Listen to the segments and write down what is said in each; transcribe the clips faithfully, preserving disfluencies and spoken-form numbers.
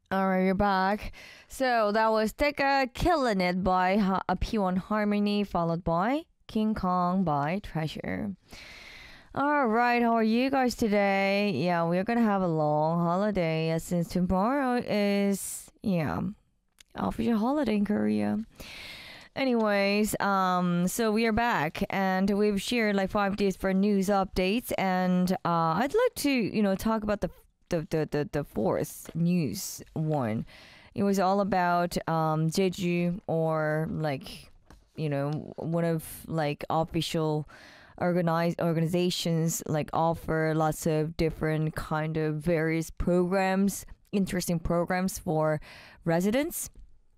All right, you're back. So that was Tekka Killing It by ha- a P one Harmony, followed by King Kong by Treasure. All right, how are you guys today? Yeah, we're gonna have a long holiday uh, since tomorrow is, yeah, official holiday in Korea. Anyways, um, so we are back and we've shared like five days for news updates, and uh, I'd like to, you know, talk about the the the the, the fourth news one. It was all about um Jeju, or like, you know, one of like official organized organizations like offer lots of different kind of various programs, interesting programs for residents.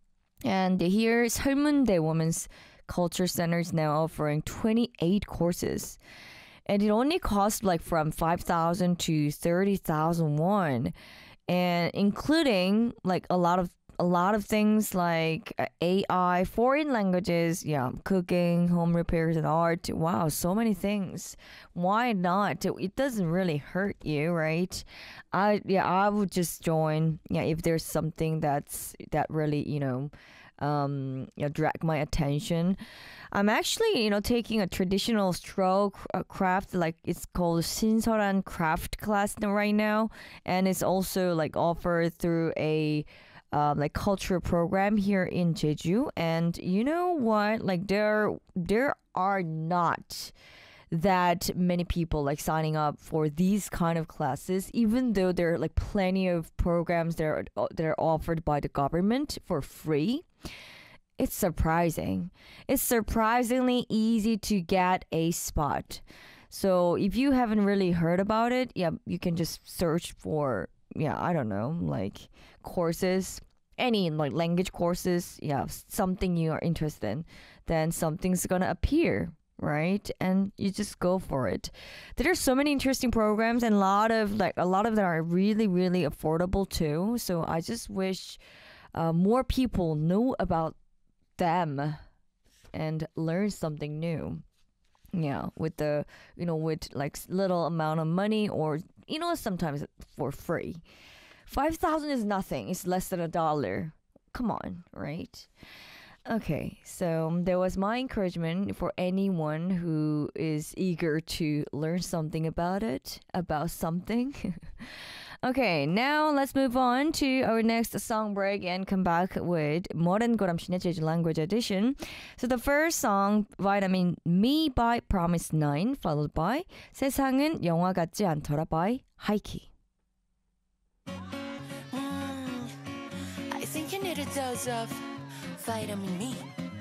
And here, Seolmundae Women's Culture Center is now offering twenty-eight courses. And it only costs like from five thousand to thirty thousand won. And including like a lot of a lot of things like uh, A I, foreign languages, yeah, cooking, home repairs and art. Wow, so many things. Why not? It doesn't really hurt you, right? I yeah, I would just join. Yeah, if there's something that's that really, you know, um, you know, drag my attention. I'm actually, you know, taking a traditional straw cr- uh, craft, like it's called Shinseoran craft class n- right now, and it's also like offered through a um, like culture program here in Jeju. And you know what? Like there, there are not that many people like signing up for these kind of classes, even though there are like plenty of programs that are, that are offered by the government for free. It's surprising. It's surprisingly easy to get a spot. So if you haven't really heard about it, yeah, you can just search for, yeah, I don't know, like courses, any like language courses, yeah, something you are interested in, then something's gonna appear, right? And you just go for it. There are so many interesting programs, and a lot of like a lot of them are really really affordable too. So I just wish uh, more people know about them and learn something new. Yeah, with the, you know, with like little amount of money, or you know, sometimes for free. five thousand is nothing. It's less than a dollar. Come on, right? Okay, so um, there was my encouragement for anyone who is eager to learn something about it, about something. Okay, now let's move on to our next song break and come back with Modern Goramshin의 Jeju Language Edition. So the first song, Vitamin Me by Promise Nine, followed by 세상은 영화 같지 않더라 by Haiki. Mm, I think you need a dose of vitamin me.